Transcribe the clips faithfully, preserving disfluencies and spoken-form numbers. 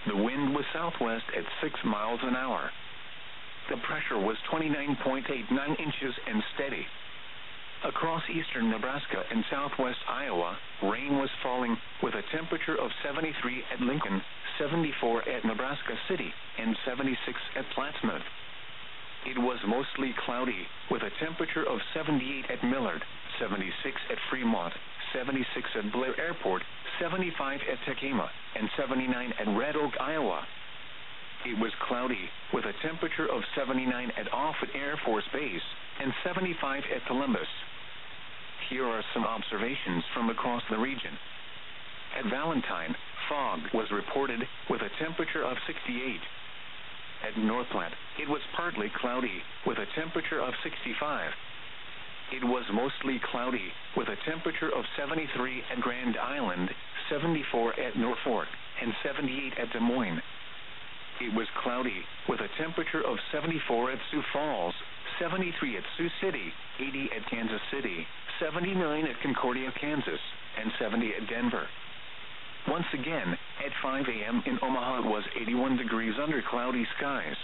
The wind was southwest at six miles an hour. The pressure was twenty-nine point eight nine inches and steady. Across eastern Nebraska and southwest Iowa, rain was falling, with a temperature of seventy-three at Lincoln, seventy-four at Nebraska City, and seventy-six at Plattsmouth. It was mostly cloudy, with a temperature of seventy-eight at Millard, seventy-six at Fremont, seventy-six at Blair Airport, seventy-five at Tekema, and seventy-nine at Red Oak, Iowa. It was cloudy, with a temperature of seventy-nine at Offutt Air Force Base, and seventy-five at Columbus. Here are some observations from across the region. At Valentine, fog was reported, with a temperature of sixty-eight. At Northplant, it was partly cloudy, with a temperature of sixty-five. It was mostly cloudy, with a temperature of seventy-three at Grand Island, seventy-four at Norfolk, and seventy-eight at Des Moines. It was cloudy, with a temperature of seventy-four at Sioux Falls, seventy-three at Sioux City, eighty at Kansas City, seventy-nine at Concordia, Kansas, and seventy at Denver. Once again, at five a.m. in Omaha it was eighty-one degrees under cloudy skies.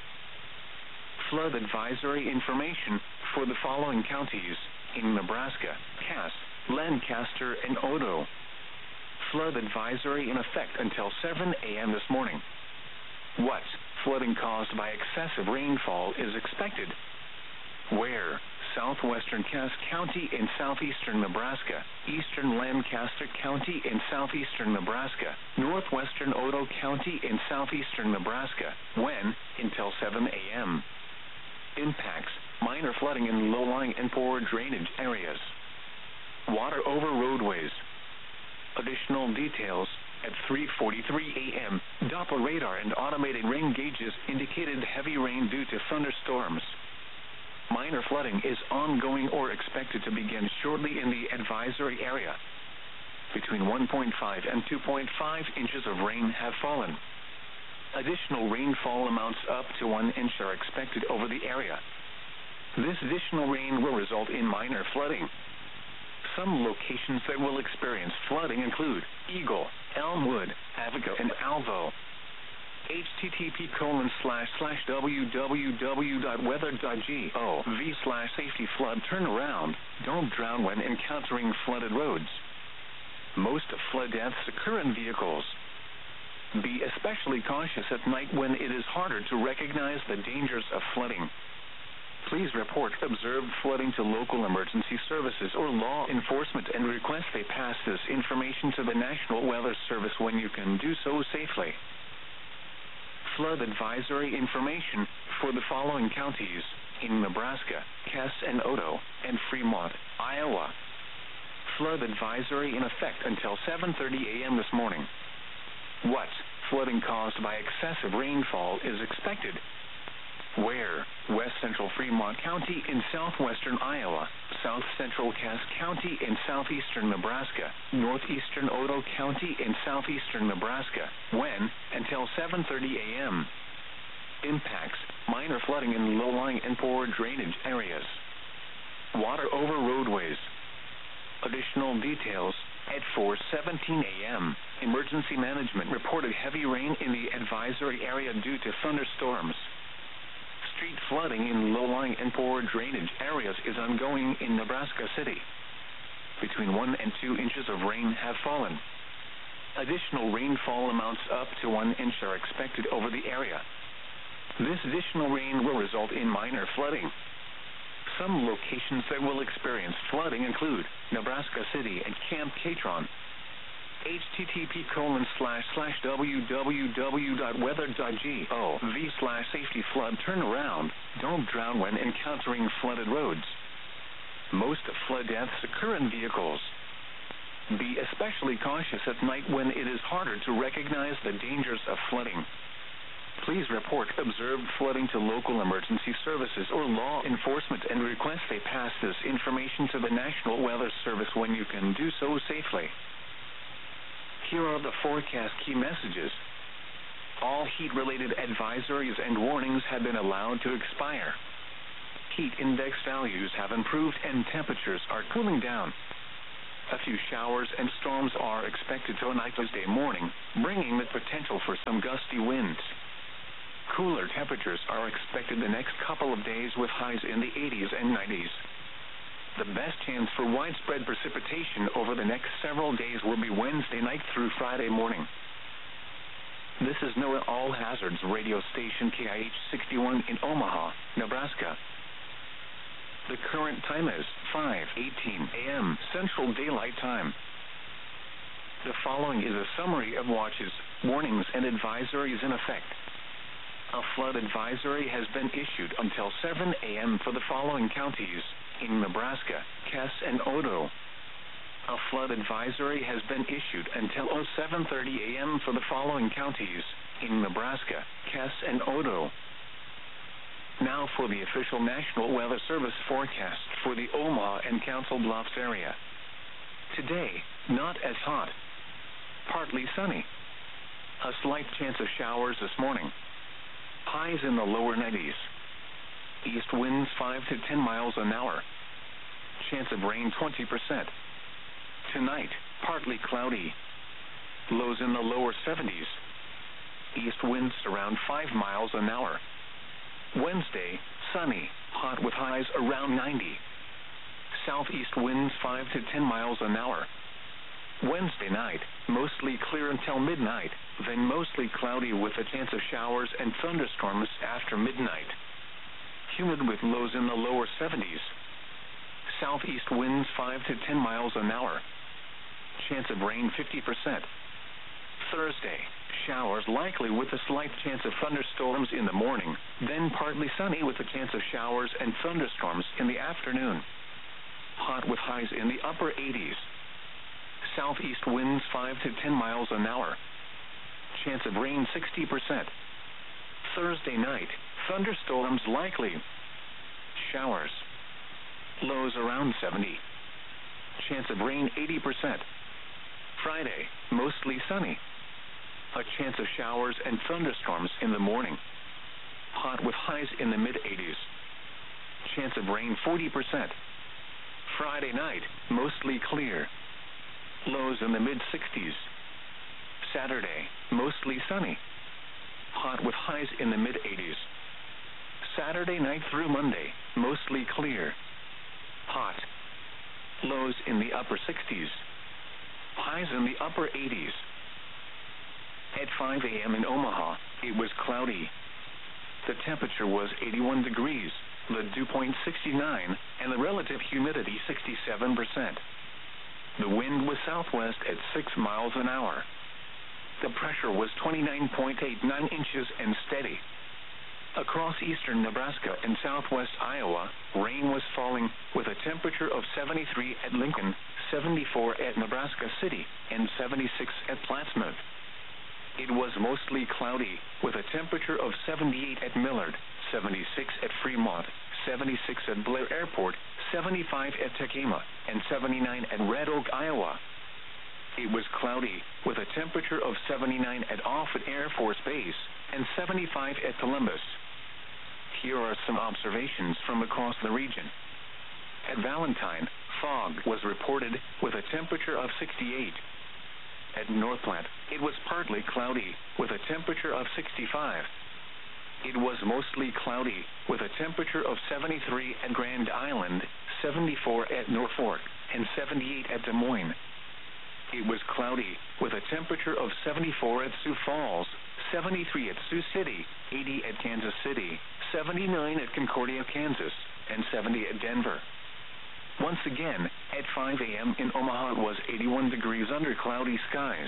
Flood advisory information for the following counties in Nebraska: Cass, Lancaster, and Odo. Flood advisory in effect until seven a.m. this morning. What flooding caused by excessive rainfall is expected? Where? Southwestern Cass County in southeastern Nebraska, eastern Lancaster County in southeastern Nebraska, northwestern Odo County in southeastern Nebraska. When? Until seven a.m. Impacts: minor flooding in low-lying and poor drainage areas. Water over roadways. Additional details: at three forty-three a.m., Doppler radar and automated rain gauges indicated heavy rain due to thunderstorms. Minor flooding is ongoing or expected to begin shortly in the advisory area. Between one point five and two point five inches of rain have fallen. Additional rainfall amounts up to one inch are expected over the area. This additional rain will result in minor flooding. Some locations that will experience flooding include Eagle, Elmwood, Avico, and Alvo. H T T P colon slash slash www dot weather dot gov slash safety flood turnaround. Don't drown when encountering flooded roads. Most flood deaths occur in vehicles. Be especially cautious at night when it is harder to recognize the dangers of flooding. Please report observed flooding to local emergency services or law enforcement and request they pass this information to the National Weather Service when you can do so safely. Flood advisory information for the following counties in Nebraska: Cass and Odo, and Fremont, Iowa. Flood advisory in effect until seven thirty a.m. this morning. What flooding caused by excessive rainfall is expected? Where? West Central Fremont County in southwestern Iowa, South Central Cass County in southeastern Nebraska, northeastern Odo County in southeastern Nebraska. When? Until seven thirty a.m. Impacts: minor flooding in low-lying and poor drainage areas. Water over roadways. Additional details: at four seventeen a.m., Emergency Management reported heavy rain in the advisory area due to thunderstorms. Street flooding in low-lying and poor drainage areas is ongoing in Nebraska City. Between one and two inches of rain have fallen. Additional rainfall amounts up to one inch are expected over the area. This additional rain will result in minor flooding. Some locations that will experience flooding include Nebraska City and Camp Catron. H T T P colon slash slash www dot weather dot gov slash safety flood turnaround. Don't drown when encountering flooded roads. Most flood deaths occur in vehicles. Be especially cautious at night when it is harder to recognize the dangers of flooding. Please report observed flooding to local emergency services or law enforcement and request they pass this information to the National Weather Service when you can do so safely. Here are the forecast key messages. All heat-related advisories and warnings have been allowed to expire. Heat index values have improved and temperatures are cooling down. A few showers and storms are expected tonight Tuesday morning, bringing the potential for some gusty winds. Cooler temperatures are expected the next couple of days with highs in the eighties and nineties. The best chance for widespread precipitation over the next several days will be Wednesday night through Friday morning. This is NOAA All Hazards radio station K I H sixty-one in Omaha, Nebraska. The current time is five eighteen a m Central Daylight Time. The following is a summary of watches, warnings, and advisories in effect. A flood advisory has been issued until seven a m for the following counties in Nebraska, Cass and Odo. A flood advisory has been issued until seven thirty a m for the following counties in Nebraska, Cass and Odo. Now for the official National Weather Service forecast for the Omaha and Council Bluffs area. Today, not as hot. Partly sunny. A slight chance of showers this morning. Highs in the lower nineties. East winds five to ten miles an hour. Chance of rain twenty percent. Tonight, partly cloudy. Lows in the lower seventies. East winds around five miles an hour. Wednesday, sunny, hot with highs around ninety. Southeast winds five to ten miles an hour. Wednesday night, mostly clear until midnight, then mostly cloudy with a chance of showers and thunderstorms after midnight. Humid with lows in the lower seventies. Southeast winds five to ten miles an hour. Chance of rain fifty percent. Thursday, showers likely with a slight chance of thunderstorms in the morning, then partly sunny with a chance of showers and thunderstorms in the afternoon. Hot with highs in the upper eighties. Southeast winds five to ten miles an hour. Chance of rain sixty percent. Thursday night, thunderstorms likely. Showers. Lows around seventy. Chance of rain eighty percent. Friday, mostly sunny. A chance of showers and thunderstorms in the morning. Hot with highs in the mid-eighties. Chance of rain forty percent. Friday night, mostly clear. Lows in the mid-sixties. Saturday, mostly sunny. Hot with highs in the mid-eighties. Saturday night through Monday, mostly clear. Hot. Lows in the upper sixties. Highs in the upper eighties. At five a m in Omaha, it was cloudy. The temperature was eighty-one degrees, the dew point sixty-nine, and the relative humidity sixty-seven percent. The wind was southwest at six miles an hour. The pressure was twenty-nine point eight nine inches and steady. Across eastern Nebraska and southwest Iowa, rain was falling with a temperature of seventy-three at Lincoln, seventy-four at Nebraska City, and seventy-six at Plattsmouth. It was mostly cloudy with a temperature of seventy-eight at Millard, seventy-six at Fremont, seventy-six at Blair Airport, seventy-five at Tekema, and seventy-nine at Red Oak, Iowa. It was cloudy with a temperature of seventy-nine at Offutt Air Force Base and seventy-five at Columbus. Here are some observations from across the region. At Valentine, fog was reported with a temperature of sixty-eight. At North Platte, it was partly cloudy with a temperature of sixty-five. It was mostly cloudy with a temperature of seventy-three at Grand Island, seventy-four at Norfolk, and seventy-eight at Des Moines. It was cloudy with a temperature of seventy-four at Sioux Falls, seventy-three at Sioux City, eighty at Kansas City, seventy-nine at Concordia, Kansas, and seventy at Denver. Once again, at five a m in Omaha it was eighty-one degrees under cloudy skies.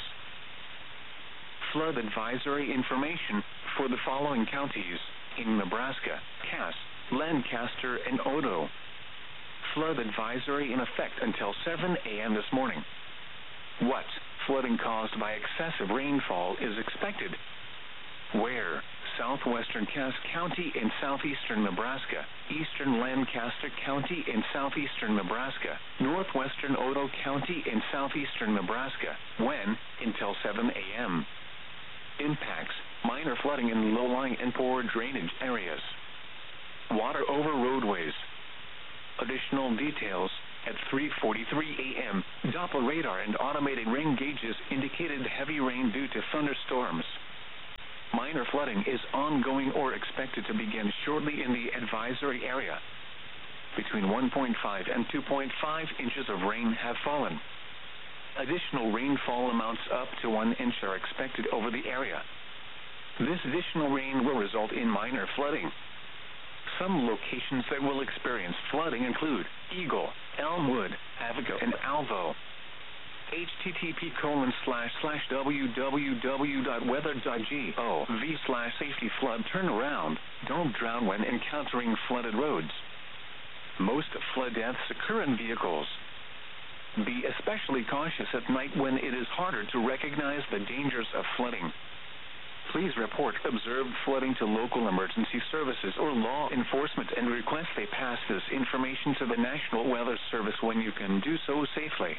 Flood advisory information for the following counties in Nebraska: Cass, Lancaster, and Odo. Flood advisory in effect until seven a m this morning. What flooding caused by excessive rainfall is expected? Where? Southwestern Cass County in southeastern Nebraska, eastern Lancaster County in southeastern Nebraska, northwestern Odo County in southeastern Nebraska. When? Until seven a m Impacts: minor flooding in low-lying and poor drainage areas. Water over roadways. Additional details At three forty-three a.m., Doppler radar and automated rain gauges indicated heavy rain due to thunderstorms. Minor flooding is ongoing or expected to begin shortly in the advisory area. Between one point five and two point five inches of rain have fallen. Additional rainfall amounts up to one inch are expected over the area. This additional rain will result in minor flooding. Some locations that will experience flooding include Eagle, Elmwood, Avico, and Alvo. H T T P colon slash slash www dot weather dot gov slash safety flood turnaround. Don't drown when encountering flooded roads. Most flood deaths occur in vehicles. Be especially cautious at night when it is harder to recognize the dangers of flooding. Please report observed flooding to local emergency services or law enforcement and request they pass this information to the National Weather Service when you can do so safely.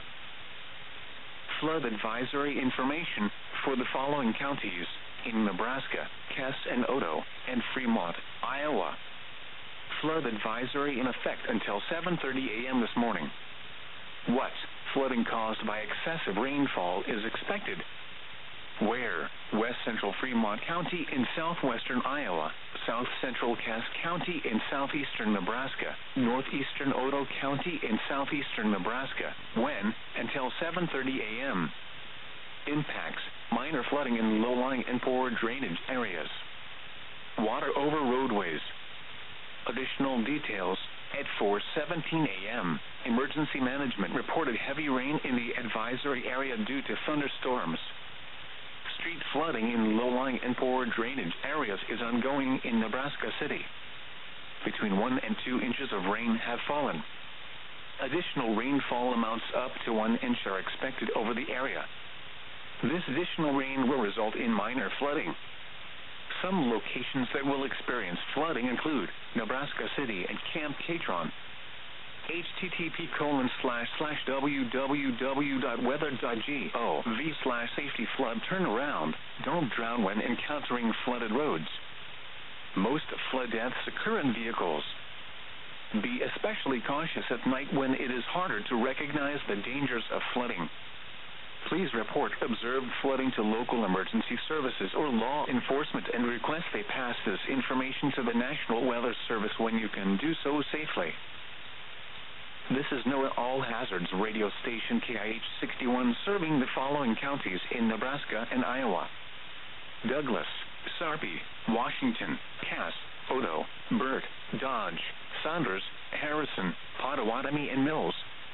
Flood advisory information for the following counties in Nebraska, Cass and Odo, and Fremont, Iowa. Flood advisory in effect until seven thirty a.m. this morning. What flooding caused by excessive rainfall is expected? Where? West Central Fremont County in southwestern Iowa, South Central Cass County in southeastern Nebraska, northeastern Odo County in southeastern Nebraska. When? Until seven thirty a.m. Impacts: minor flooding in low-lying and poor drainage areas. Water over roadways. Additional details: at four seventeen a.m., Emergency Management reported heavy rain in the advisory area due to thunderstorms. Street flooding in low-lying and poor drainage areas is ongoing in Nebraska City. Between one and two inches of rain have fallen. Additional rainfall amounts up to one inch are expected over the area. This additional rain will result in minor flooding. Some locations that will experience flooding include Nebraska City and Camp Catron. H T T P colon slash slash www dot weather dot gov slash safety flood turnaround. Don't drown when encountering flooded roads. Most flood deaths occur in vehicles. Be especially cautious at night when it is harder to recognize the dangers of flooding. Please report observed flooding to local emergency services or law enforcement and request they pass this information to the National Weather Service when you can do so safely. This is NOAA All Hazards radio station K I H sixty-one serving the following counties in Nebraska and Iowa: Douglas, Sarpy, Washington, Cass, Odo, Burt, Dodge, Saunders, Harrison, Pottawatomie, and Mills.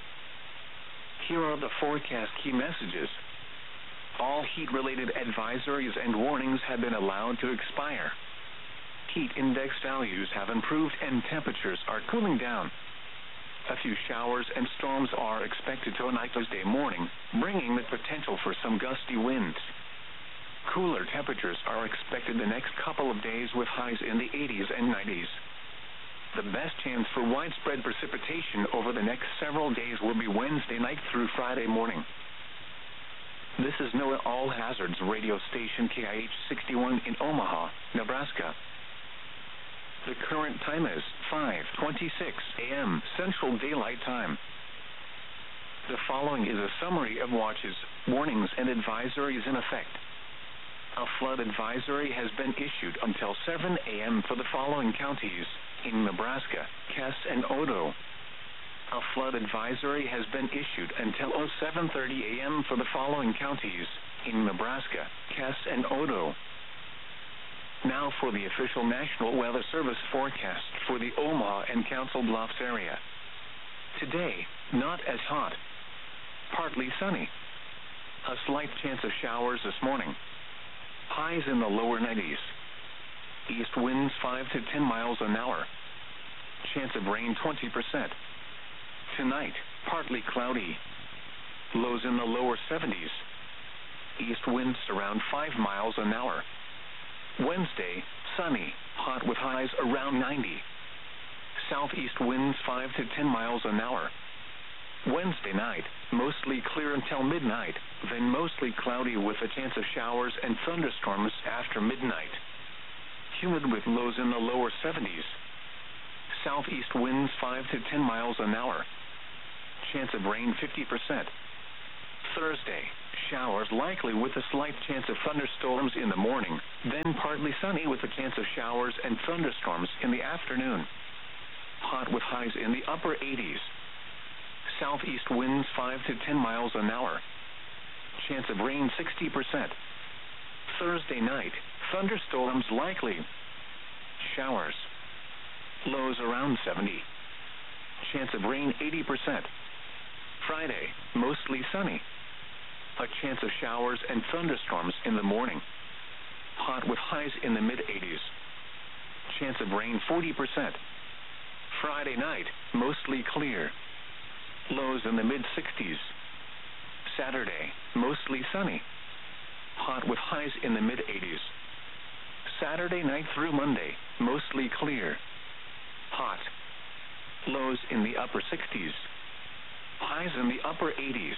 Here are the forecast key messages. All heat-related advisories and warnings have been allowed to expire. Heat index values have improved and temperatures are cooling down. A few showers and storms are expected tonight Tuesday morning, bringing the potential for some gusty winds. Cooler temperatures are expected the next couple of days with highs in the eighties and nineties. The best chance for widespread precipitation over the next several days will be Wednesday night through Friday morning. This is NOAA All Hazards radio station K I H sixty-one in Omaha, Nebraska. The current time is five twenty-six a.m. Central Daylight Time. The following is a summary of watches, warnings, and advisories in effect. A flood advisory has been issued until seven a.m. for the following counties in Nebraska, Cass, and Odo. A flood advisory has been issued until seven thirty a.m. for the following counties in Nebraska, Cass, and Odo. Now for the official National Weather Service forecast for the Omaha and Council Bluffs area. Today, not as hot. Partly sunny. A slight chance of showers this morning. Highs in the lower nineties. East winds five to ten miles an hour. Chance of rain twenty percent. Tonight, partly cloudy. Lows in the lower seventies. East winds around five miles an hour. Wednesday, sunny, hot with highs around ninety. Southeast winds five to ten miles an hour. Wednesday night, mostly clear until midnight, then mostly cloudy with a chance of showers and thunderstorms after midnight. Humid with lows in the lower seventies. Southeast winds five to ten miles an hour. chance of rain fifty percent. Thursday, showers likely with a slight chance of thunderstorms in the morning, then partly sunny with a chance of showers and thunderstorms in the afternoon. Hot with highs in the upper eighties. Southeast winds five to ten miles an hour. Chance of rain sixty percent. Thursday night, thunderstorms likely. Showers. Lows around seventy. Chance of rain eighty percent. Friday, mostly sunny. A chance of showers and thunderstorms in the morning. Hot with highs in the mid-eighties. Chance of rain forty percent. Friday night, mostly clear. Lows in the mid-sixties. Saturday, mostly sunny. Hot with highs in the mid-eighties. Saturday night through Monday, mostly clear. Hot. Lows in the upper sixties. Highs in the upper eighties.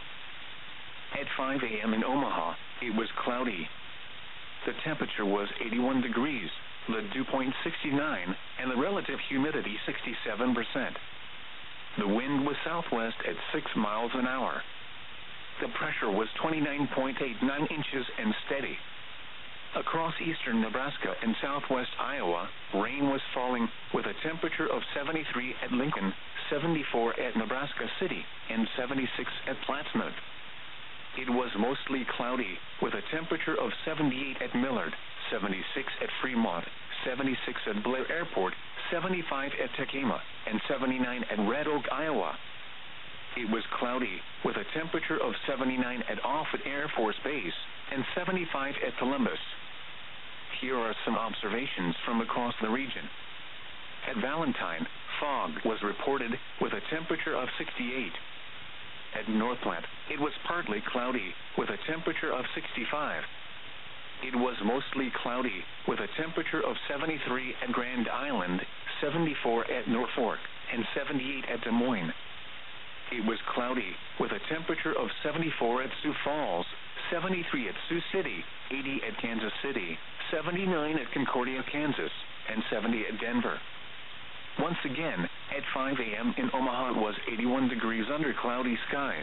At five a.m. in Omaha, it was cloudy. The temperature was eighty-one degrees, the dew point sixty-nine, and the relative humidity sixty-seven percent. The wind was southwest at six miles an hour. The pressure was twenty-nine point eight nine inches and steady. Across eastern Nebraska and southwest Iowa, rain was falling with a temperature of seventy-three at Lincoln, seventy-four at Nebraska City, and seventy-six at Plattsmouth. It was mostly cloudy with a temperature of seventy-eight at Millard, seventy-six at Fremont, seventy-six at Blair Airport, seventy-five at Tekema, and seventy-nine at Red Oak, Iowa. It was cloudy with a temperature of seventy-nine at Offutt Air Force Base and seventy-five at Columbus. Here are some observations from across the region. At Valentine, fog was reported with a temperature of sixty-eight. At Northplant, it was partly cloudy with a temperature of sixty-five. It was mostly cloudy with a temperature of seventy-three at Grand Island, seventy-four at Norfolk, and seventy-eight at Des Moines. It was cloudy with a temperature of seventy-four at Sioux Falls, seventy-three at Sioux City, eighty at Kansas City, seventy-nine at Concordia, Kansas, and seventy at Denver. Once again, at five a.m. in Omaha it was eighty-one degrees under cloudy skies.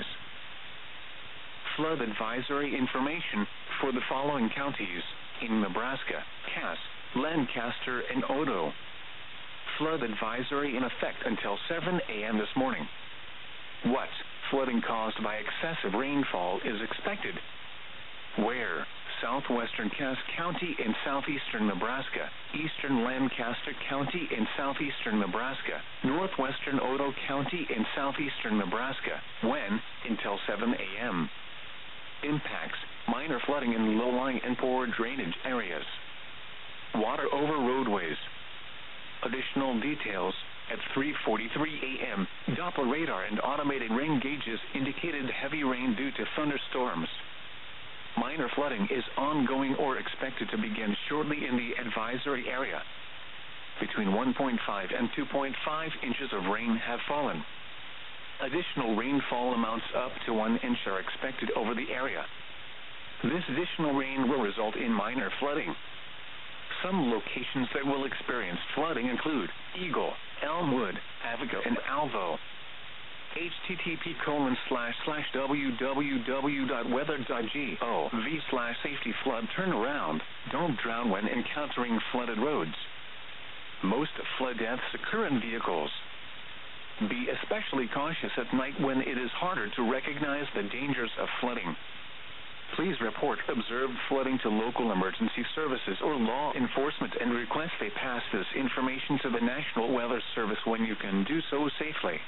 Flood advisory information for the following counties in Nebraska: Cass, Lancaster, and Odo. Flood advisory in effect until seven a.m. this morning. What flooding caused by excessive rainfall is expected? Where? Southwestern Cass County in southeastern Nebraska, eastern Lancaster County in southeastern Nebraska, northwestern Odo County in southeastern Nebraska. When? Until seven a.m. Impacts: minor flooding in low-lying and poor drainage areas. Water over roadways. Additional details: at three forty-three a.m., Doppler radar and automated rain gauges indicated heavy rain due to thunderstorms. Minor flooding is ongoing or expected to begin shortly in the advisory area. Between one point five and two point five inches of rain have fallen. Additional rainfall amounts up to one inch are expected over the area. This additional rain will result in minor flooding. Some locations that will experience flooding include Eagle, Elmwood, Avoca, and Alvo. H T T P colon slash slash w w w dot weather dot gov slash safety flood turnaround. Don't drown when encountering flooded roads. Most flood deaths occur in vehicles. Be especially cautious at night when it is harder to recognize the dangers of flooding. Please report observed flooding to local emergency services or law enforcement and request they pass this information to the National Weather Service when you can do so safely.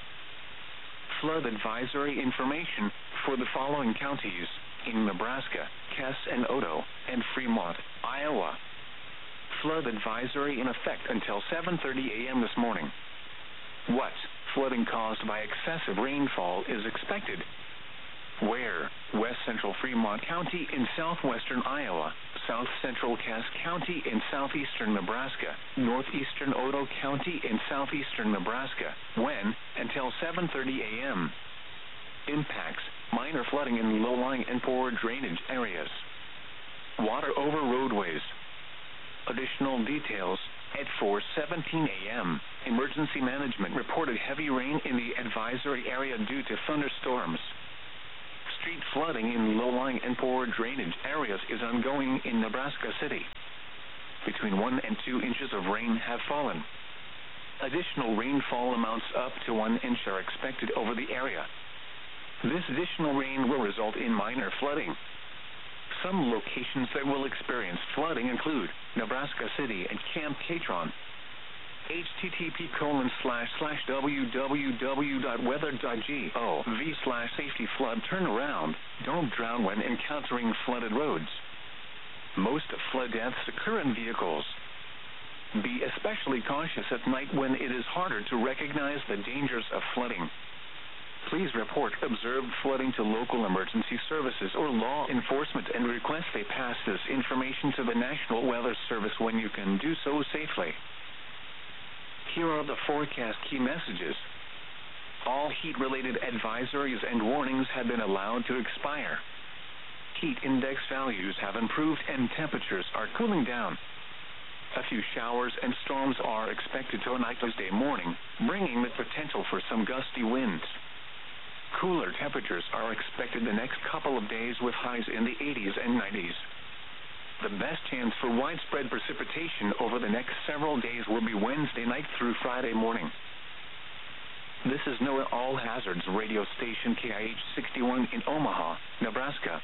Flood advisory information for the following counties in Nebraska: Cass and Odo, and Fremont, Iowa. Flood advisory in effect until seven thirty a.m. this morning. What flooding caused by excessive rainfall is expected? Where? West Central Fremont County in southwestern Iowa, South Central Cass County in southeastern Nebraska, northeastern Odo County in southeastern Nebraska. When? Until seven thirty a.m. Impacts: minor flooding in low-lying and poor drainage areas. Water over roadways. Additional details: At four seventeen a.m., emergency management reported heavy rain in the advisory area due to thunderstorms. Street flooding in low-lying and poor drainage areas is ongoing in Nebraska City. Between one and two inches of rain have fallen. Additional rainfall amounts up to one inch are expected over the area. This additional rain will result in minor flooding. Some locations that will experience flooding include Nebraska City and Camp Catron. H T T P colon slash slash www dot weather dot gov slash safety flood turnaround. Don't drown when encountering flooded roads. Most flood deaths occur in vehicles. Be especially cautious at night when it is harder to recognize the dangers of flooding. Please report observed flooding to local emergency services or law enforcement and request they pass this information to the National Weather Service when you can do so safely. Here are the forecast key messages. All heat-related advisories and warnings have been allowed to expire. Heat index values have improved and temperatures are cooling down. A few showers and storms are expected tonight Tuesday morning, bringing the potential for some gusty winds. Cooler temperatures are expected the next couple of days with highs in the eighties and nineties. The best chance for widespread precipitation over the next several days will be Wednesday night through Friday morning. This is NOAA All Hazards radio station K I H sixty-one in Omaha, Nebraska.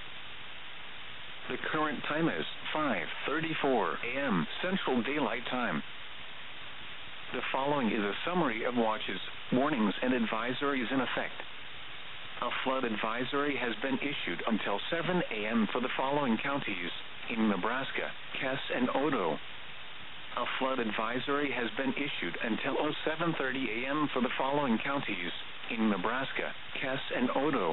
The current time is five thirty-four a.m. Central Daylight Time. The following is a summary of watches, warnings, and advisories in effect. A flood advisory has been issued until seven a.m. for the following counties in Nebraska, Kess and Odo. A flood advisory has been issued until seven thirty a.m. for the following counties in Nebraska, Kess and Odo.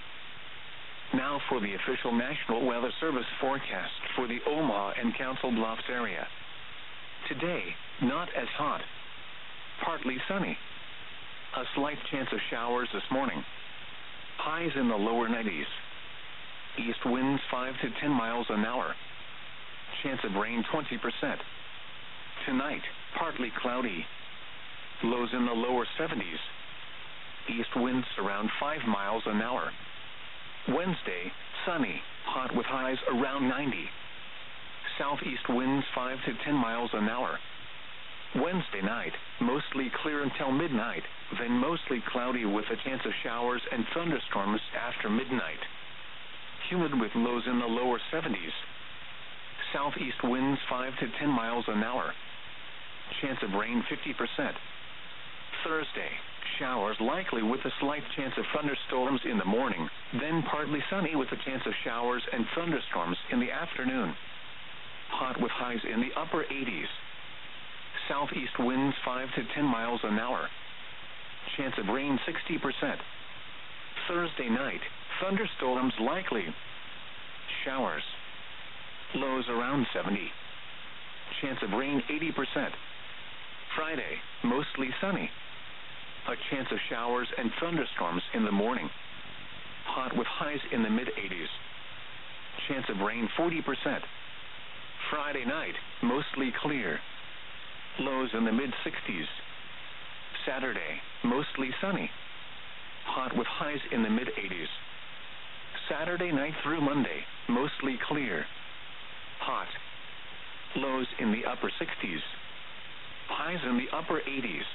Now for the official National Weather Service forecast for the Omaha and Council Bluffs area. Today, not as hot. Partly sunny. A slight chance of showers this morning. Highs in the lower nineties. East winds five to ten miles an hour. Chance of rain twenty percent. Tonight, partly cloudy. Lows in the lower seventies. East winds around five miles an hour. Wednesday, sunny, hot with highs around ninety. Southeast winds five to ten miles an hour. Wednesday night, mostly clear until midnight, then mostly cloudy with a chance of showers and thunderstorms after midnight. Humid with lows in the lower seventies. Southeast winds five to ten miles an hour. Chance of rain fifty percent. Thursday, showers likely with a slight chance of thunderstorms in the morning, then partly sunny with a chance of showers and thunderstorms in the afternoon. Hot with highs in the upper eighties. Southeast winds five to ten miles an hour. Chance of rain sixty percent. Thursday night, thunderstorms likely. Showers. Lows around seventy. Chance of rain eighty percent. Friday, mostly sunny. A chance of showers and thunderstorms in the morning. Hot with highs in the mid-eighties. Chance of rain forty percent. Friday night, mostly clear. Lows in the mid-sixties. Saturday, mostly sunny. Hot with highs in the mid-eighties. Saturday night through Monday, mostly clear. Hot. Lows in the upper sixties. Highs in the upper eighties.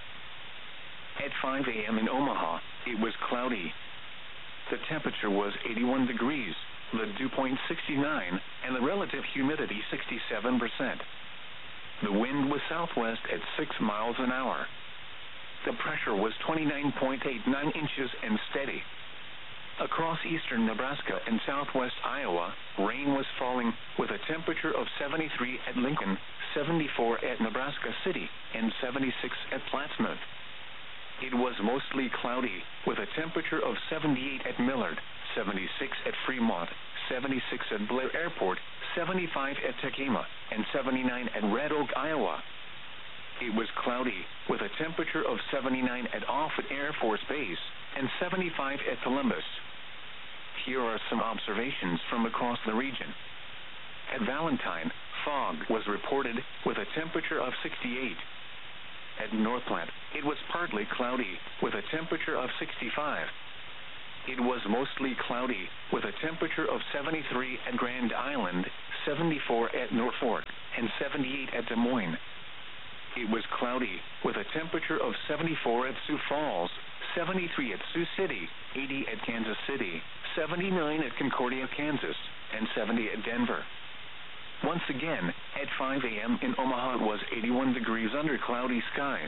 At five a.m. in Omaha, it was cloudy. The temperature was eighty-one degrees, the dew point sixty-nine, and the relative humidity sixty-seven percent. The wind was southwest at six miles an hour. The pressure was twenty-nine point eight nine inches and steady. Across eastern Nebraska and southwest Iowa, rain was falling with a temperature of seventy-three at Lincoln, seventy-four at Nebraska City, and seventy-six at Plattsmouth. It was mostly cloudy with a temperature of seventy-eight at Millard, seventy-six at Fremont, seventy-six at Blair Airport, seventy-five at Tekema, and seventy-nine at Red Oak, Iowa. It was cloudy with a temperature of seventy-nine at Offutt Air Force Base and seventy-five at Columbus. Here are some observations from across the region. At Valentine, fog fog was reported, with a temperature of sixty-eight. At Northplant, it was partly cloudy, with a temperature of sixty-five. It was mostly cloudy, with a temperature of seventy-three at Grand Island, seventy-four at Norfolk, and seventy-eight at Des Moines. It was cloudy, with a temperature of seventy-four at Sioux Falls, seventy-three at Sioux City, eighty at Kansas City, seventy-nine at Concordia, Kansas, and seventy at Denver. Once again, at five a m in Omaha it was eighty-one degrees under cloudy skies.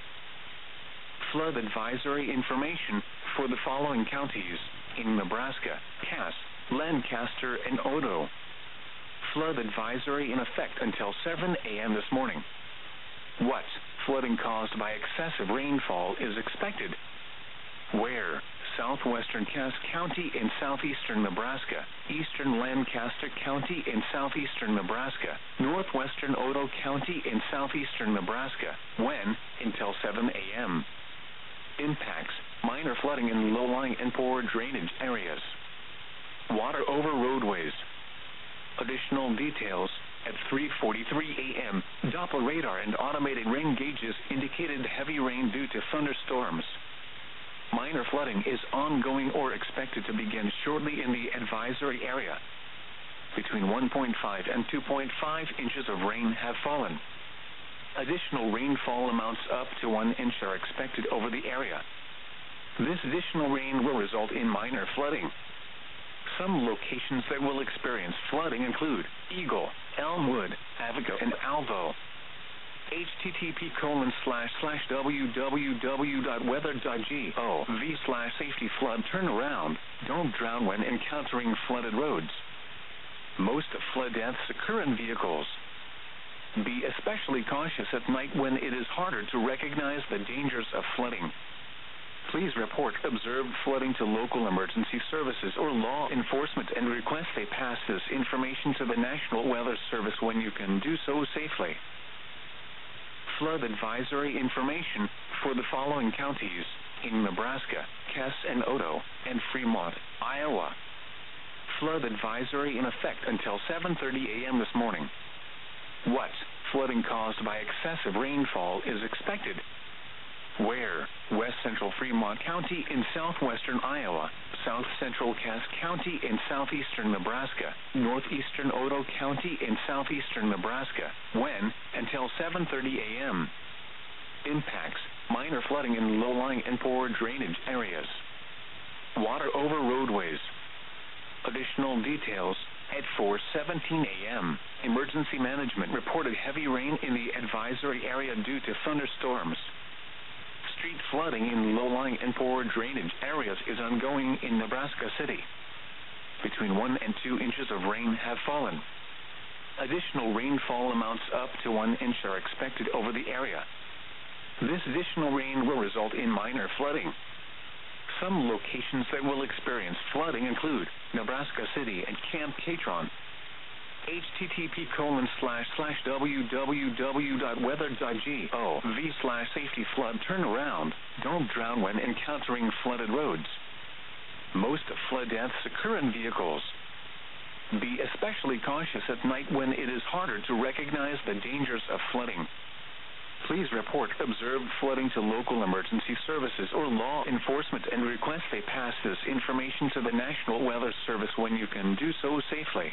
Flood advisory information for the following counties in Nebraska: Cass, Lancaster, and Odo. Flood advisory in effect until seven a m this morning. What flooding caused by excessive rainfall is expected? Where? Southwestern Cass County in southeastern Nebraska, eastern Lancaster County in southeastern Nebraska, northwestern Odo County in southeastern Nebraska. When? Until seven a m Impacts: minor flooding in low-lying and poor drainage areas. Water over roadways. Additional details: at three forty-three a m, Doppler radar and automated rain gauges indicated heavy rain due to thunderstorms. Minor flooding is ongoing or expected to begin shortly in the advisory area. Between one point five and two point five inches of rain have fallen. Additional rainfall amounts up to one inch are expected over the area. This additional rain will result in minor flooding. Some locations that will experience flooding include Eagle, Elmwood, Avico, and Alvo. H T T P colon slash slash www dot weather dot gov slash safety flood turnaround. Don't drown when encountering flooded roads. Most flood deaths occur in vehicles. Be especially cautious at night when it is harder to recognize the dangers of flooding. Please report observed flooding to local emergency services or law enforcement and request they pass this information to the National Weather Service when you can do so safely. Flood advisory information for the following counties in Nebraska: Cass and Odo, and Fremont, Iowa. Flood advisory in effect until seven thirty a m this morning. What flooding caused by excessive rainfall is expected? Where? West Central Fremont County in southwestern Iowa, South Central Cass County in southeastern Nebraska, northeastern Odo County in southeastern Nebraska. When? Until seven thirty a m Impacts: minor flooding in low-lying and poor drainage areas. Water over roadways. Additional details: at four seventeen a m, Emergency Management reported heavy rain in the advisory area due to thunderstorms. Street flooding in low-lying and poor drainage areas is ongoing in Nebraska City. Between one and two inches of rain have fallen. Additional rainfall amounts up to one inch are expected over the area. This additional rain will result in minor flooding. Some locations that will experience flooding include Nebraska City and Camp Catron. H T T P colon slash slash www dot weather dot gov slash safety flood turnaround. Don't drown when encountering flooded roads. Most flood deaths occur in vehicles. Be especially cautious at night when it is harder to recognize the dangers of flooding. Please report observed flooding to local emergency services or law enforcement and request they pass this information to the National Weather Service when you can do so safely.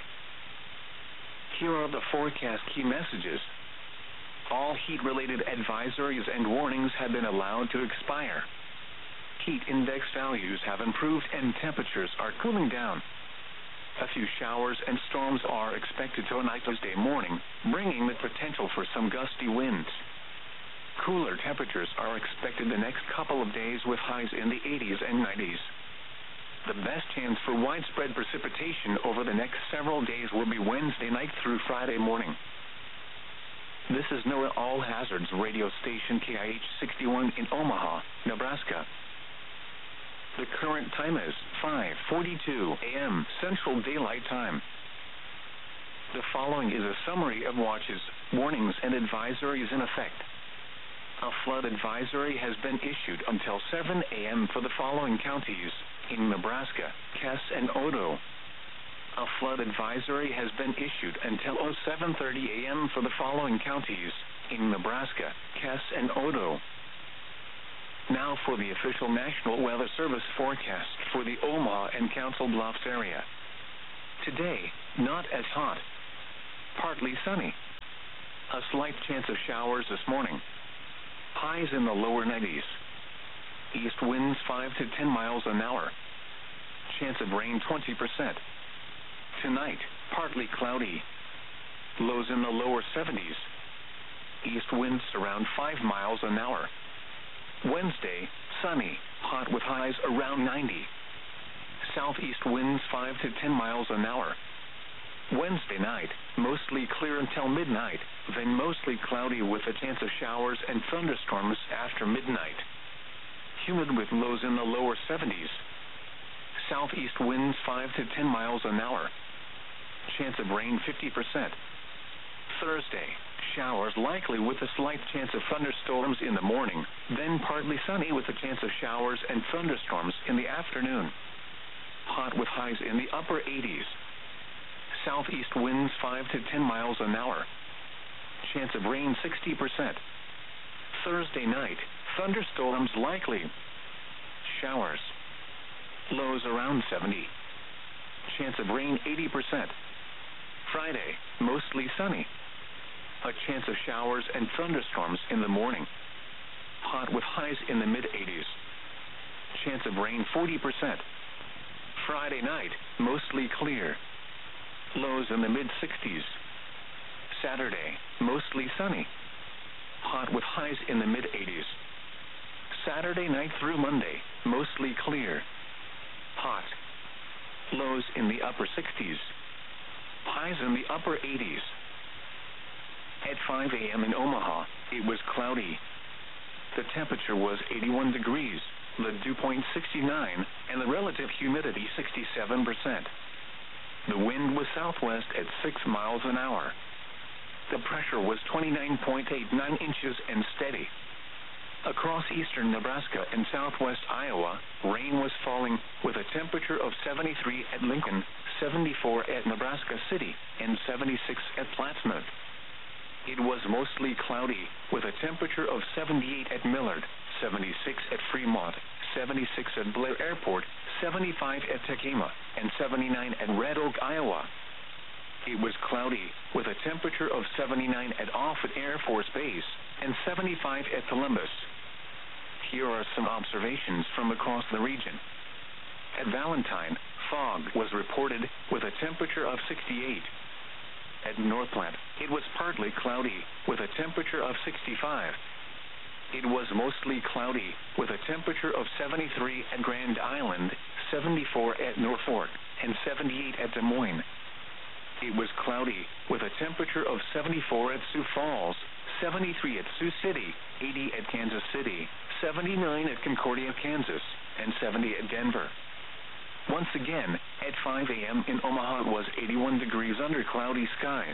Here are the forecast key messages. All heat-related advisories and warnings have been allowed to expire. Heat index values have improved and temperatures are cooling down. A few showers and storms are expected tonight Tuesday morning, bringing the potential for some gusty winds. Cooler temperatures are expected the next couple of days with highs in the eighties and nineties. The best chance for widespread precipitation over the next several days will be Wednesday night through Friday morning. This is NOAA All Hazards radio station K I H sixty-one in Omaha, Nebraska. The current time is five forty-two a m Central Daylight Time. The following is a summary of watches, warnings, and advisories in effect. A flood advisory has been issued until seven a m for the following counties in Nebraska: Cass and Odo. A flood advisory has been issued until seven thirty a.m. for the following counties in Nebraska, Cass, and Odo. Now for the official National Weather Service forecast for the Omaha and Council Bluffs area. Today, not as hot. Partly sunny. A slight chance of showers this morning. Highs in the lower nineties. East winds five to ten miles an hour. Chance of rain twenty percent. Tonight, partly cloudy. Lows in the lower seventies. East winds around five miles an hour. Wednesday, sunny, hot with highs around ninety. Southeast winds five to ten miles an hour. Wednesday night, mostly clear until midnight, then mostly cloudy with a chance of showers and thunderstorms after midnight. Humid with lows in the lower seventies. Southeast winds five to ten miles an hour. Chance of rain fifty percent. Thursday, showers likely with a slight chance of thunderstorms in the morning, then partly sunny with a chance of showers and thunderstorms in the afternoon. Hot with highs in the upper eighties. Southeast winds five to ten miles an hour. Chance of rain sixty percent. Thursday night, thunderstorms likely. Showers. Lows around seventy. Chance of rain eighty percent. Friday, mostly sunny. A chance of showers and thunderstorms in the morning. Hot with highs in the mid-eighties. Chance of rain forty percent. Friday night, mostly clear. Lows in the mid-sixties. Saturday, mostly sunny. Hot with highs in the mid-eighties. Saturday night through Monday, mostly clear. Hot. Lows in the upper sixties. Highs in the upper eighties. At five a.m. in Omaha, it was cloudy. The temperature was eighty-one degrees, the dew point sixty-nine, and the relative humidity sixty-seven percent. The wind was southwest at six miles an hour. The pressure was twenty-nine point eight nine inches and steady. Across eastern Nebraska and southwest Iowa, rain was falling with a temperature of seventy-three at Lincoln, seventy-four at Nebraska City, and seventy-six at Plattsmouth. It was mostly cloudy with a temperature of seventy-eight at Millard, seventy-six at Fremont, seventy-six at Blair Airport, seventy-five at Tekema, and seventy-nine at Red Oak, Iowa. It was cloudy with a temperature of seventy-nine at Offutt Air Force Base and seventy-five at Columbus. Here are some observations from across the region. At Valentine, fog was reported with a temperature of sixty-eight. At Northplant, it was partly cloudy with a temperature of sixty-five. It was mostly cloudy with a temperature of seventy-three at Grand Island, seventy-four at Norfolk, and seventy-eight at Des Moines. It was cloudy with a temperature of seventy-four at Sioux Falls, seventy-three at Sioux City, eighty at Kansas City, seventy-nine at Concordia, Kansas, and seventy at Denver. Once again, at five a.m. in Omaha it was eighty-one degrees under cloudy skies.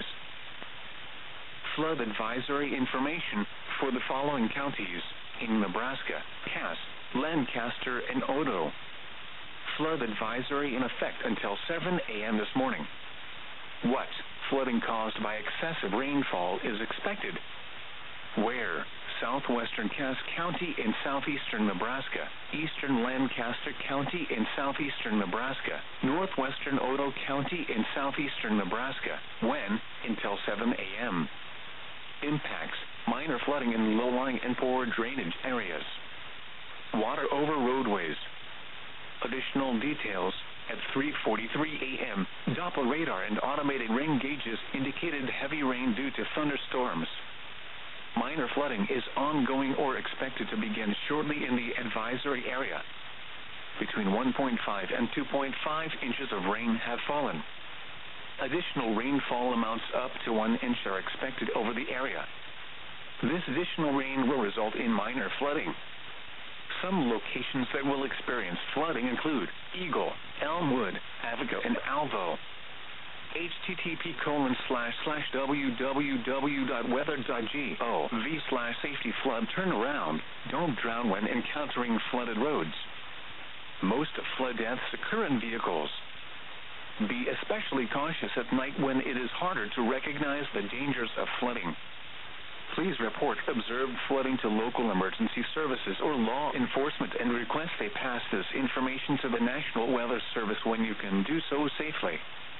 Flood advisory information for the following counties in Nebraska: Cass, Lancaster, and Odo. Flood advisory in effect until seven a.m. this morning. What flooding caused by excessive rainfall is expected? Where? Southwestern Cass County in southeastern Nebraska, eastern Lancaster County in southeastern Nebraska, northwestern Odo County in southeastern Nebraska. When? Until seven a.m. Impacts: minor flooding in low-lying and poor drainage areas. Water over roadways. Additional details: at three forty-three a.m., Doppler radar and automated rain gauges indicated heavy rain due to thunderstorms. Minor flooding is ongoing or expected to begin shortly in the advisory area. Between one point five and two point five inches of rain have fallen. Additional rainfall amounts up to one inch are expected over the area. This additional rain will result in minor flooding. Some locations that will experience flooding include Eagle, Elmwood, Avico, and Alvo. H T T P colon slash slash www dot weather dot gov slash safety flood turnaround. Don't drown when encountering flooded roads. Most flood deaths occur in vehicles. Be especially cautious at night when it is harder to recognize the dangers of flooding. Please report observed flooding to local emergency services or law enforcement and request they pass this information to the National Weather Service when you can do so safely.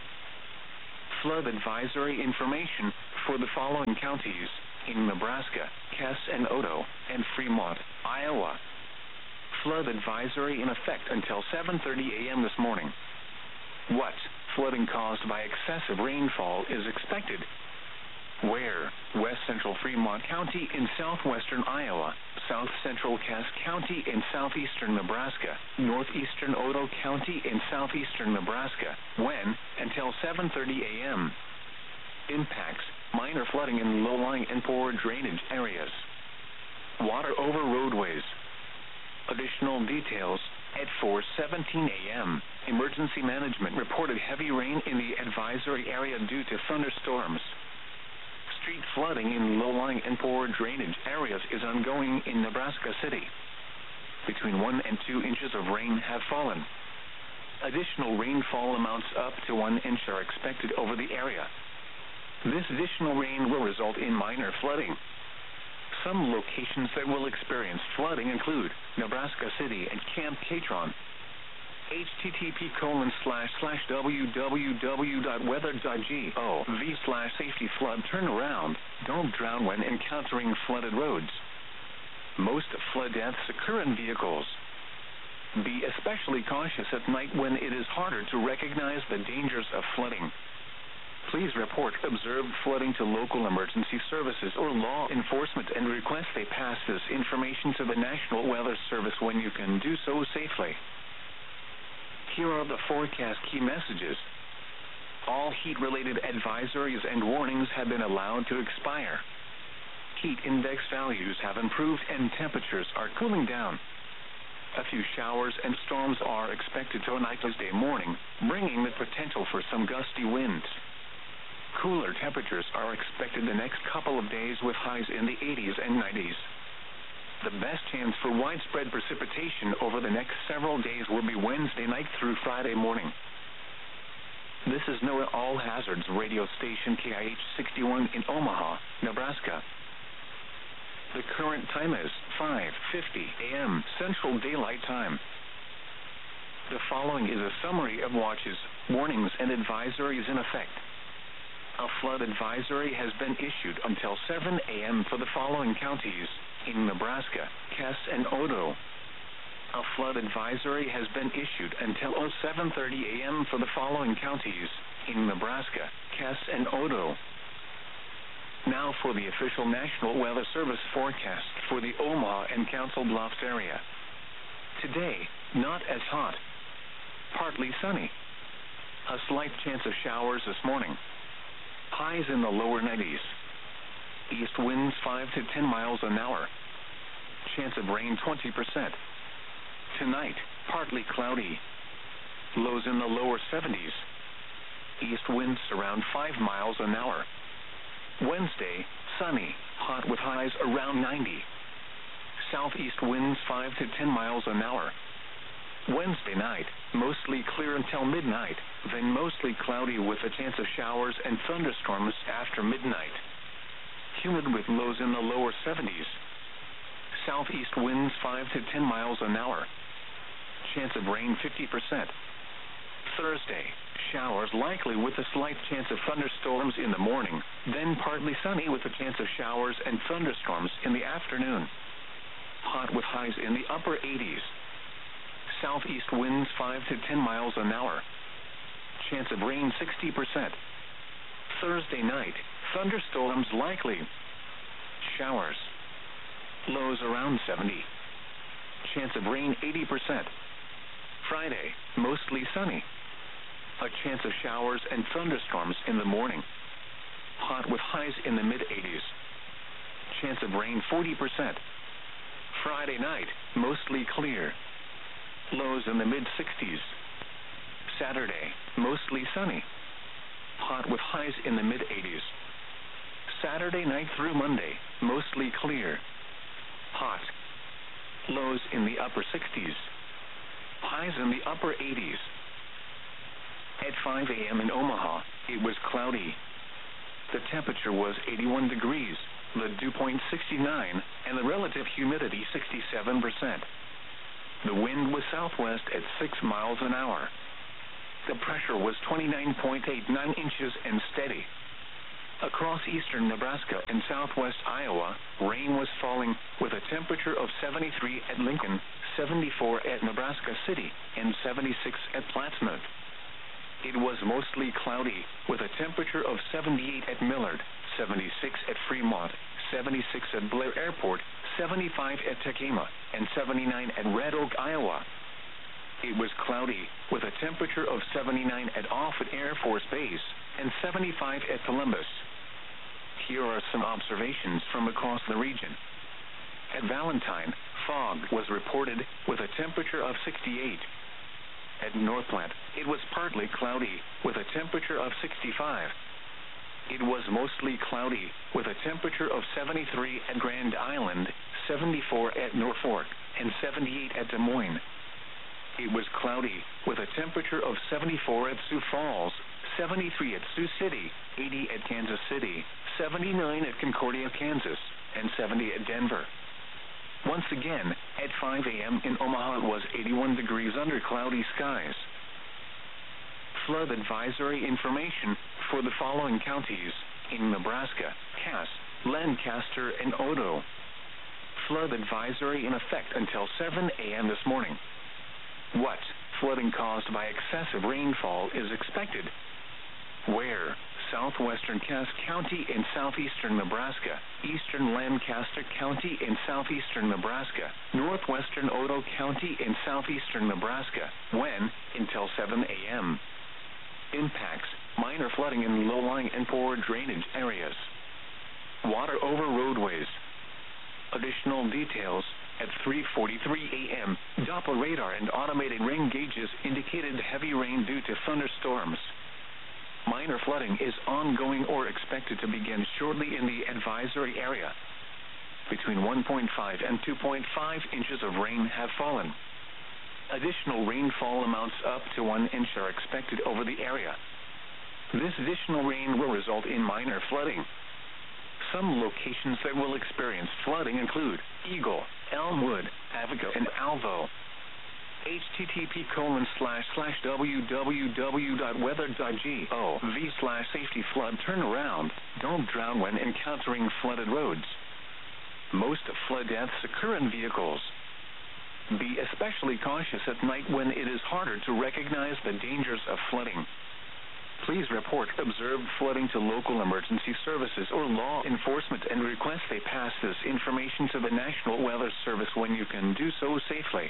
Flood advisory information for the following counties in Nebraska: Cass and Otoe, and Fremont, Iowa. Flood advisory in effect until seven thirty a.m. this morning. What flooding caused by excessive rainfall is expected? Where? West Central Fremont County in southwestern Iowa, South Central Cass County in southeastern Nebraska, northeastern Otoe County in southeastern Nebraska. When? Until seven thirty a.m. Impacts: minor flooding in low-lying and poor drainage areas. Water over roadways. Additional details: at four seventeen a.m., Emergency Management reported heavy rain in the advisory area due to thunderstorms. Street flooding in low-lying and poor drainage areas is ongoing in Nebraska City. Between one and two inches of rain have fallen. Additional rainfall amounts up to one inch are expected over the area. This additional rain will result in minor flooding. Some locations that will experience flooding include Nebraska City and Camp Catron. H T T P colon slash slash www dot weather dot gov slash safety flood turnaround. Don't drown when encountering flooded roads. Most flood deaths occur in vehicles. Be especially cautious at night when it is harder to recognize the dangers of flooding. Please report observed flooding to local emergency services or law enforcement and request they pass this information to the National Weather Service when you can do so safely. Here are the forecast key messages. All heat-related advisories and warnings have been allowed to expire. Heat index values have improved and temperatures are cooling down. A few showers and storms are expected tonight Tuesday morning, bringing the potential for some gusty winds. Cooler temperatures are expected the next couple of days with highs in the eighties and nineties. The best chance for widespread precipitation over the next several days will be Wednesday night through Friday morning. This is NOAA All Hazards radio station K I H sixty-one in Omaha, Nebraska. The current time is five fifty a.m. Central Daylight Time. The following is a summary of watches, warnings, and advisories in effect. A flood advisory has been issued until seven a.m. for the following counties in Nebraska: Cass and Otoe. A flood advisory has been issued until seven thirty a.m. for the following counties in Nebraska: Cass and Otoe. Now for the official National Weather Service forecast for the Omaha and Council Bluffs area. Today, not as hot. Partly sunny. A slight chance of showers this morning. Highs in the lower nineties. East winds five to ten miles an hour. Chance of rain twenty percent. Tonight, partly cloudy. Lows in the lower seventies. East winds around five miles an hour. Wednesday, sunny, hot with highs around ninety. Southeast winds five to ten miles an hour. Wednesday night, mostly clear until midnight, then mostly cloudy with a chance of showers and thunderstorms after midnight. Humid with lows in the lower seventies. Southeast winds five to ten miles an hour. Chance of rain fifty percent. Thursday, showers likely with a slight chance of thunderstorms in the morning, then partly sunny with a chance of showers and thunderstorms in the afternoon. Hot with highs in the upper eighties. Southeast winds five to ten miles an hour. Chance of rain sixty percent. Thursday night, thunderstorms likely. Showers. Lows around seventy. Chance of rain eighty percent. Friday, mostly sunny. A chance of showers and thunderstorms in the morning. Hot with highs in the mid-eighties. Chance of rain forty percent. Friday night, mostly clear. Lows in the mid-sixties. Saturday, mostly sunny. Hot with highs in the mid-eighties. Saturday night through Monday, mostly clear. Hot. Lows in the upper sixties. Highs in the upper eighties. At five a m in Omaha, it was cloudy. The temperature was eighty-one degrees, the dew point sixty-nine, and the relative humidity sixty-seven percent. The wind was southwest at six miles an hour. The pressure was twenty-nine point eight nine inches and steady. Across eastern Nebraska and southwest Iowa, rain was falling, with a temperature of seventy-three at Lincoln, seventy-four at Nebraska City, and seventy-six at Plattsmouth. It was mostly cloudy, with a temperature of seventy-eight at Millard, seventy-six at Fremont, seventy-six at Blair Airport, seventy-five at Tekema, and seventy-nine at Red Oak, Iowa. It was cloudy, with a temperature of seventy-nine at Offutt Air Force Base, and seventy-five at Columbus. Here are some observations from across the region. At Valentine, fog was reported, with a temperature of sixty-eight. At Northplant, it was partly cloudy, with a temperature of sixty-five. It was mostly cloudy, with a temperature of seventy-three at Grand Island, seventy-four at Norfolk, and seventy-eight at Des Moines. It was cloudy, with a temperature of seventy-four at Sioux Falls, seventy-three at Sioux City, eighty at Kansas City, seventy-nine at Concordia, Kansas, and seventy at Denver. Once again, at five a m in Omaha it was eighty-one degrees under cloudy skies. Flood advisory information for the following counties in Nebraska: Cass, Lancaster, and Odo. Flood advisory in effect until seven a m this morning. What flooding caused by excessive rainfall is expected? Where? Southwestern Cass County in southeastern Nebraska, eastern Lancaster County in southeastern Nebraska, northwestern Odo County in southeastern Nebraska. When? Until seven a m Impacts: minor flooding in low-lying and poor drainage areas. Water over roadways. Additional details: at three forty-three a m, Doppler radar and automated rain gauges indicated heavy rain due to thunderstorms. Minor flooding is ongoing or expected to begin shortly in the advisory area. Between one point five and two point five inches of rain have fallen. Additional rainfall amounts up to one inch are expected over the area. This additional rain will result in minor flooding. Some locations that will experience flooding include Eagle, Elmwood, Avico, and Alvo. H T T P colon slash slash www dot weather dot gov slash safety flood turnaround. Don't drown when encountering flooded roads. Most flood deaths occur in vehicles. Be especially cautious at night when it is harder to recognize the dangers of flooding. Please report observed flooding to local emergency services or law enforcement and request they pass this information to the National Weather Service when you can do so safely.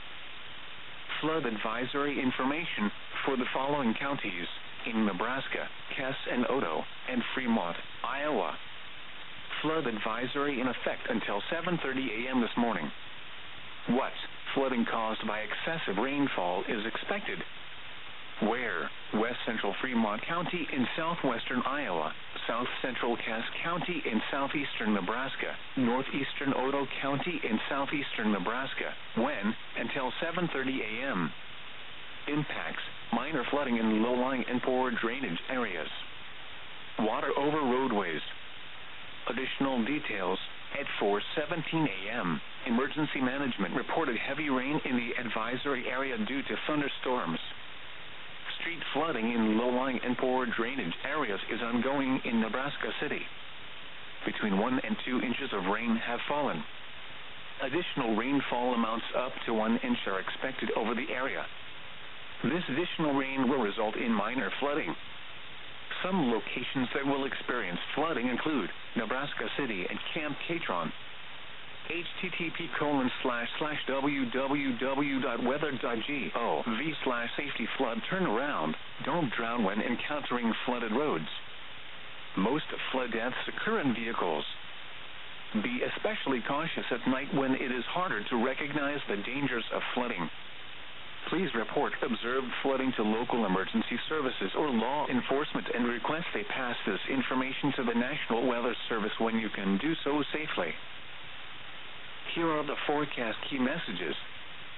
Flood advisory information for the following counties in Nebraska: Cass and Odo, and Fremont, Iowa. Flood advisory in effect until seven thirty a m this morning. What flooding caused by excessive rainfall is expected? Where? West Central Fremont County in southwestern Iowa, South Central Cass County in southeastern Nebraska, northeastern Odo County in southeastern Nebraska. When? Until seven thirty a m Impacts: minor flooding in low-lying and poor drainage areas. Water over roadways. Additional details: at four seventeen a m, Emergency Management reported heavy rain in the advisory area due to thunderstorms. Street flooding in low-lying and poor drainage areas is ongoing in Nebraska City. Between one and two inches of rain have fallen. Additional rainfall amounts up to one inch are expected over the area. This additional rain will result in minor flooding. Some locations that will experience flooding include Nebraska City and Camp Catron. H T T P colon slash slash www dot weather dot gov slash safety flood turnaround. Don't drown when encountering flooded roads. Most flood deaths occur in vehicles. Be especially cautious at night when it is harder to recognize the dangers of flooding. Please report observed flooding to local emergency services or law enforcement and request they pass this information to the National Weather Service when you can do so safely. Here are the forecast key messages.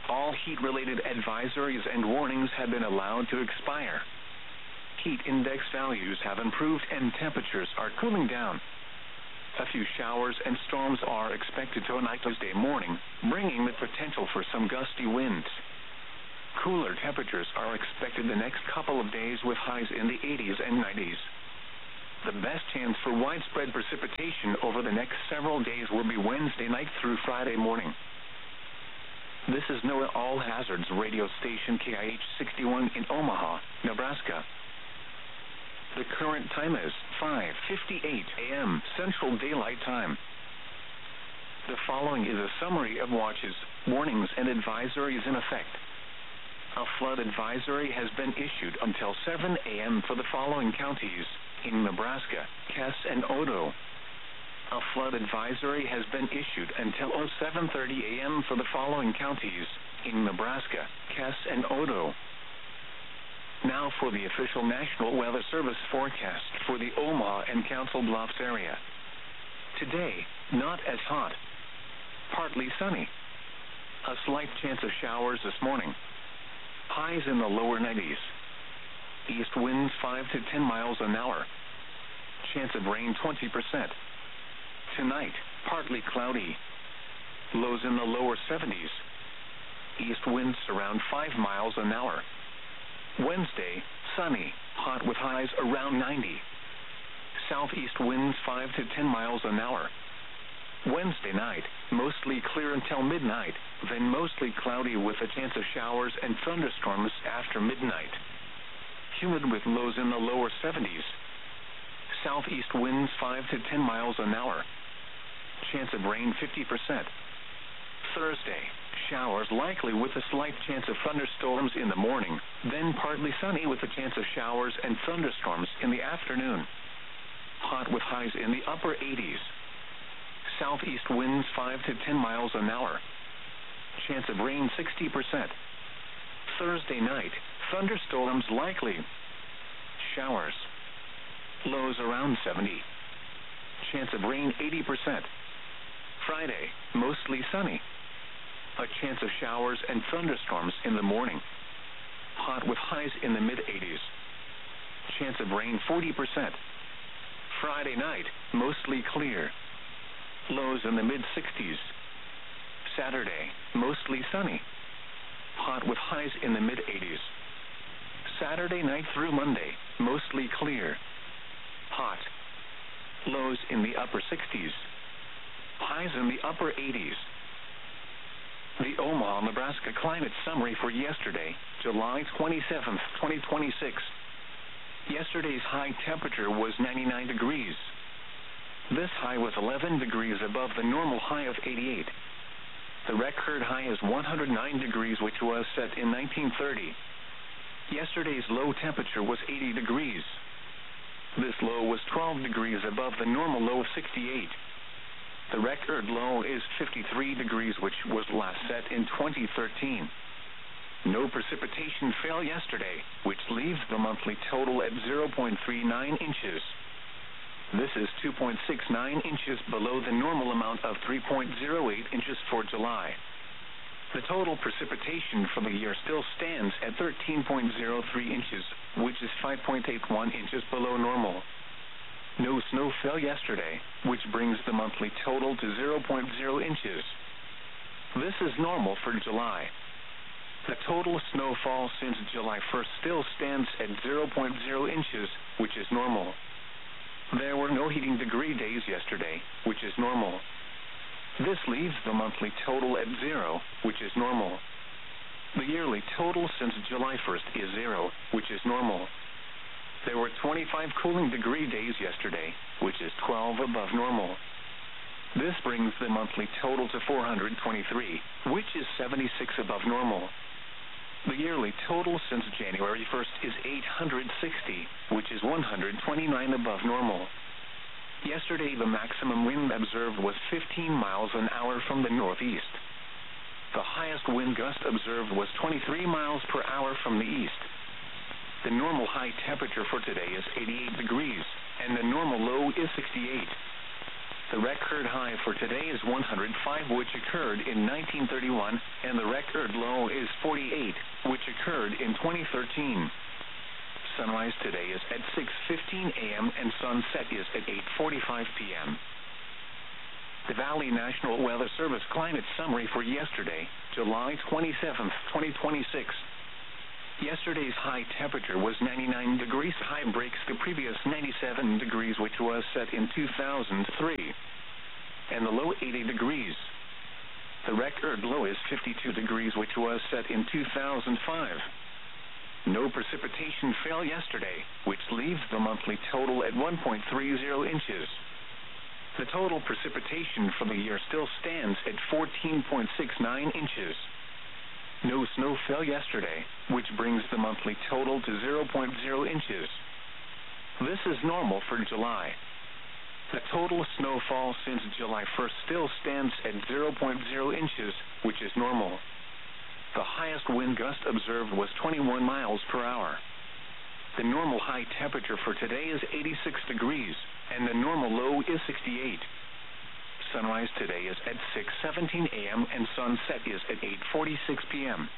All heat-related advisories and warnings have been allowed to expire. Heat index values have improved and temperatures are cooling down. A few showers and storms are expected tonight Tuesday morning, bringing the potential for some gusty winds. Cooler temperatures are expected the next couple of days with highs in the eighties and nineties. The best chance for widespread precipitation over the next several days will be Wednesday night through Friday morning. This is NOAA All Hazards radio station K I H sixty-one in Omaha, Nebraska. The current time is five fifty-eight a m Central Daylight Time. The following is a summary of watches, warnings, and advisories in effect. A flood advisory has been issued until seven a m for the following counties in Nebraska, Cass and Odo. A flood advisory has been issued until seven thirty a m for the following counties in Nebraska, Cass and Odo. Now for the official National Weather Service forecast for the Omaha and Council Bluffs area. Today, not as hot. Partly sunny. A slight chance of showers this morning. Highs in the lower nineties. East winds five to ten miles an hour. Chance of rain twenty percent. Tonight, partly cloudy. Lows in the lower seventies. East winds around five miles an hour. Wednesday, sunny, hot with highs around ninety. Southeast winds five to ten miles an hour. Wednesday night, mostly clear until midnight, then mostly cloudy with a chance of showers and thunderstorms after midnight. Humid with lows in the lower seventies. Southeast winds five to ten miles an hour. Chance of rain fifty percent. Thursday, showers likely with a slight chance of thunderstorms in the morning, then partly sunny with a chance of showers and thunderstorms in the afternoon. Hot with highs in the upper eighties. Southeast winds five to ten miles an hour. Chance of rain sixty percent. Thursday night, thunderstorms likely. Showers. Lows around seventy. Chance of rain eighty percent. Friday, mostly sunny. A chance of showers and thunderstorms in the morning. Hot with highs in the mid-eighties. Chance of rain forty percent. Friday night, mostly clear. Lows in the mid-sixties. Saturday, mostly sunny. Hot with highs in the mid-eighties. Saturday night through Monday, mostly clear. Hot. Lows in the upper sixties. Highs in the upper eighties. The Omaha, Nebraska climate summary for yesterday, July twenty-seventh, twenty twenty-six. Yesterday's high temperature was ninety-nine degrees. This high was eleven degrees above the normal high of eighty-eight. The record high is one hundred nine degrees, which was set in nineteen thirty. Yesterday's low temperature was eighty degrees. This low was twelve degrees above the normal low of sixty-eight. The record low is fifty-three degrees, which was last set in twenty thirteen. No precipitation fell yesterday, which leaves the monthly total at zero point three nine inches. This is two point six nine inches below the normal amount of three point zero eight inches for July. The total precipitation for the year still stands at thirteen point zero three inches, which is five point eight one inches below normal. No snow fell yesterday, which brings the monthly total to zero point zero inches. This is normal for July. The total snowfall since July first still stands at zero point zero inches, which is normal. There were no heating degree days yesterday, which is normal. This leaves the monthly total at zero, which is normal. The yearly total since July first is zero, which is normal. There were twenty-five cooling degree days yesterday, which is twelve above normal. This brings the monthly total to four hundred twenty-three, which is seventy-six above normal. The yearly total since January first is eight hundred sixty, which is one hundred twenty-nine above normal. Yesterday, the maximum wind observed was fifteen miles an hour from the northeast. The highest wind gust observed was twenty-three miles per hour from the east. The normal high temperature for today is eighty-eight degrees, and the normal low is sixty-eight. The record high for today is one hundred five, which occurred in nineteen thirty-one, and the record low is forty-eight, which occurred in twenty thirteen. Sunrise today is at six fifteen a m and sunset is at eight forty-five p m The Valley National Weather Service climate summary for yesterday, July twenty-seventh, twenty twenty-six. Yesterday's high temperature was ninety-nine degrees. High breaks the previous ninety-seven degrees, which was set in two thousand three, and the low eighty degrees. The record low is fifty-two degrees, which was set in two thousand five. No precipitation fell yesterday, which leaves the monthly total at one point three zero inches. The total precipitation for the year still stands at fourteen point six nine inches. No snow fell yesterday, which brings the monthly total to zero point zero inches. This is normal for July. The total snowfall since July first still stands at zero point zero inches, which is normal. The highest wind gust observed was twenty-one miles per hour. The normal high temperature for today is eighty-six degrees, and the normal low is sixty-eight. Sunrise today is at six seventeen a m and sunset is at eight forty-six p m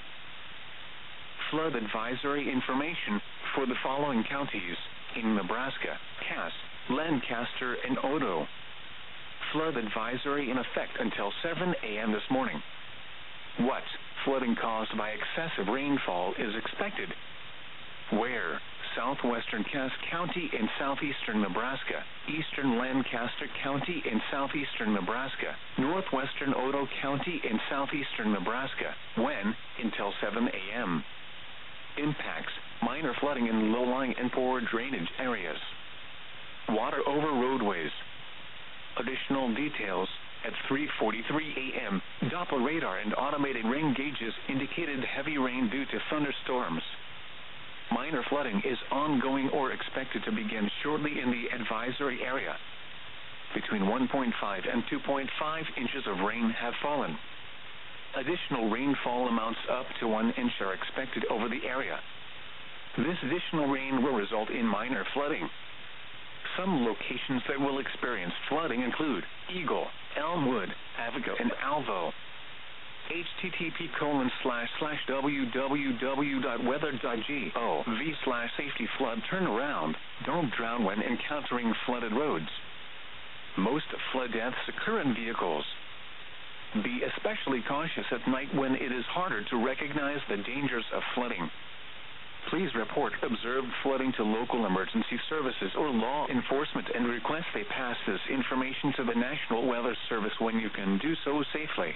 Flood advisory information for the following counties in Nebraska: Cass, Lancaster, and Odo. Flood advisory in effect until seven a m this morning. What flooding caused by excessive rainfall is expected? Where? Southwestern Cass County in southeastern Nebraska, eastern Lancaster County in southeastern Nebraska, northwestern Odo County in southeastern Nebraska. When? Until seven a m Impacts: minor flooding in low-lying and poor drainage areas. Water over roadways. Additional details: at three forty-three a m, Doppler radar and automated rain gauges indicated heavy rain due to thunderstorms. Minor flooding is ongoing or expected to begin shortly in the advisory area. Between one point five and two point five inches of rain have fallen. Additional rainfall amounts up to one inch are expected over the area. This additional rain will result in minor flooding. Some locations that will experience flooding include Eagle, Elmwood, Avigo, and Alvo. H T T P colon slash slash w w w dot weather dot gov slash safety flood turnaround. Don't drown when encountering flooded roads. Most flood deaths occur in vehicles. Be especially cautious at night when it is harder to recognize the dangers of flooding. Please report observed flooding to local emergency services or law enforcement and request they pass this information to the National Weather Service when you can do so safely.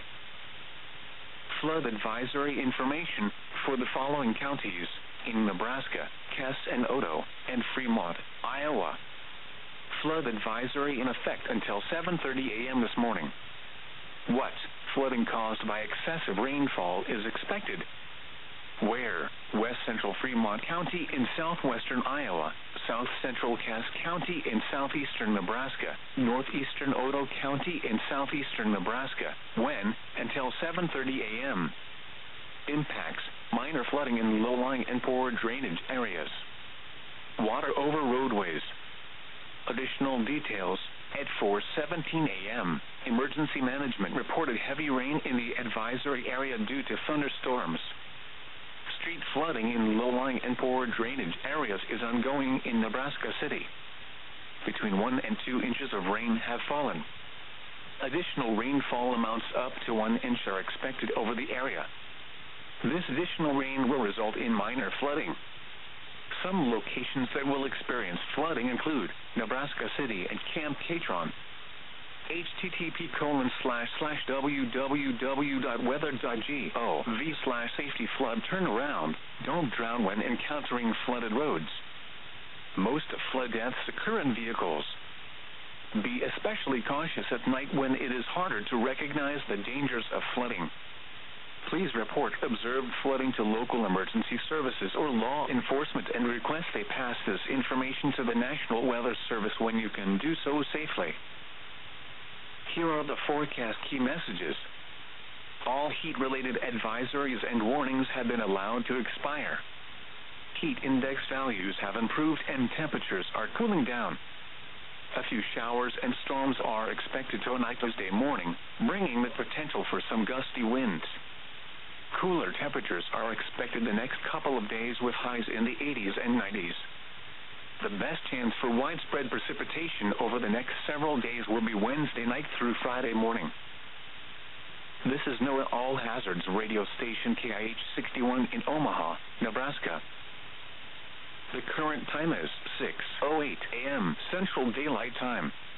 Flood advisory information for the following counties in Nebraska: Cass and Odo, and Fremont, Iowa. Flood advisory in effect until seven thirty a m this morning. What flooding caused by excessive rainfall is expected? Where? West Central Fremont County in southwestern Iowa, South Central Cass County in southeastern Nebraska, northeastern Odo County in southeastern Nebraska. When? Until seven thirty a m Impacts: minor flooding in low-lying and poor drainage areas. Water over roadways. Additional details: at four seventeen a m, emergency management reported heavy rain in the advisory area due to thunderstorms. Street flooding in low-lying and poor drainage areas is ongoing in Nebraska City. Between one and two inches of rain have fallen. Additional rainfall amounts up to one inch are expected over the area. This additional rain will result in minor flooding. Some locations that will experience flooding include Nebraska City and Camp Catron. H T T P colon slash slash w w w dot weather dot gov slash safety flood turnaround. Don't drown when encountering flooded roads. Most flood deaths occur in vehicles. Be especially cautious at night when it is harder to recognize the dangers of flooding. Please report observed flooding to local emergency services or law enforcement and request they pass this information to the National Weather Service when you can do so safely. Here are the forecast key messages. All heat-related advisories and warnings have been allowed to expire. Heat index values have improved and temperatures are cooling down. A few showers and storms are expected tonight Thursday morning, bringing the potential for some gusty winds. Cooler temperatures are expected the next couple of days with highs in the eighties and nineties. The best chance for widespread precipitation over the next several days will be Wednesday night through Friday morning. This is NOAA All Hazards radio station K I H sixty-one in Omaha, Nebraska. The current time is six oh eight a m Central Daylight Time.